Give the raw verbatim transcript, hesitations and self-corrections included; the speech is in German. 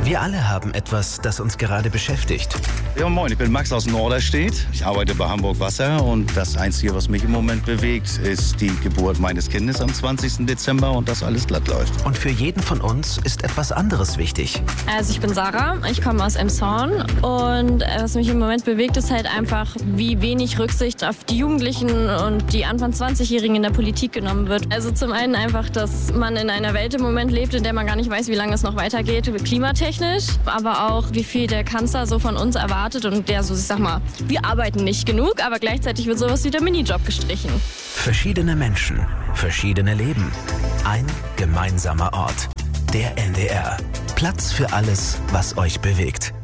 Wir alle haben etwas, das uns gerade beschäftigt. Ja, moin, ich bin Max aus Norderstedt. Ich arbeite bei Hamburg Wasser und das Einzige, was mich im Moment bewegt, ist die Geburt meines Kindes am zwanzigsten Dezember und dass alles glatt läuft. Und für jeden von uns ist etwas anderes wichtig. Also ich bin Sarah, ich komme aus Emshorn und was mich im Moment bewegt, ist halt einfach, wie wenig Rücksicht auf die Jugendlichen und die Anfang zwanzigjährigen in der Politik genommen wird. Also zum einen einfach, dass man in einer Welt im Moment lebt, in der man gar nicht weiß, wie lange es noch weitergeht, klimatechnisch, aber auch, wie viel der Kanzler so von uns erwartet und der so, ich sag mal, wir arbeiten nicht genug, aber gleichzeitig wird sowas wie der Minijob gestrichen. Verschiedene Menschen, verschiedene Leben, ein gemeinsamer Ort. Der N D R. Platz für alles, was euch bewegt.